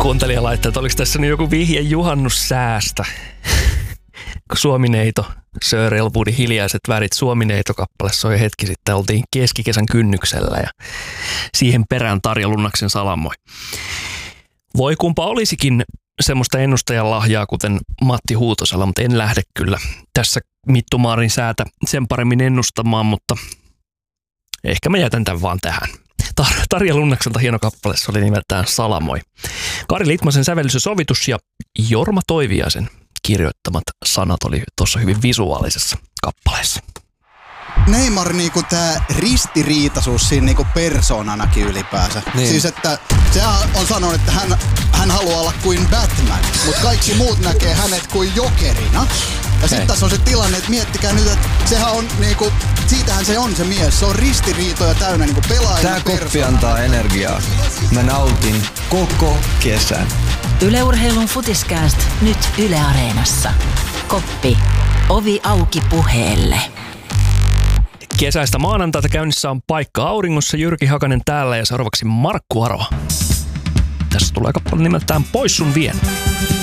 Kuuntelija laittaa, että oliko tässä nyt joku vihje juhannussäästä. Suomineito, Sir Elwoodin Hiljaiset värit, Suomineito-kappale soi hetki sitten. Oltiin keskikesän kynnyksellä ja siihen perään Tarja Lunnaksen Salamoi. Voi kumpa olisikin semmoista ennustajan lahjaa, kuten Matti Huutosella, mutta en lähde kyllä tässä Mittumaarin säätä sen paremmin ennustamaan, mutta ehkä mä jätän tämän vaan tähän. Tarja Lunnakselta hieno kappale, se oli nimeltään Salamoi. Kari Litmasen sävellys ja sovitus ja Jorma Toiviaisen kirjoittamat sanat oli tuossa hyvin visuaalisessa kappaleessa. Neymar niinku tää ristiriitaisuus siinä niinku persoonanakin ylipäänsä. Niin. Siis että sehän on sanonut, että hän haluaa olla kuin Batman, mutta kaikki muut näkee hänet kuin jokerina. Ja sitten tässä on se tilanne, että miettikää nyt, että sehän on niinku, siitähän se on se mies. Se on ristiriitoja täynnä niinku pelaajana. Tää koppi antaa energiaa. Mä nautin koko kesän. Yle Urheilun Futiskääst nyt Yle Areenassa. Koppi. Ovi auki puheelle. Kesäistä maanantaita käynnissä on Paikka auringossa. Jyrki Hakanen täällä ja seuraavaksi Markku Aroa. Tässä tulee kappale nimeltään Pois sun vien.